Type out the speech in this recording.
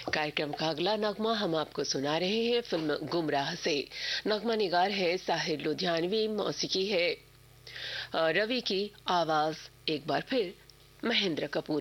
कार्यक्रम का अगला नगमा हम आपको सुना रहे हैं फिल्म गुमराह से। नगमा निगार है साहिर लुधियानवी, मौसीकी है रवि की, आवाज एक बार फिर महेंद्र कपूर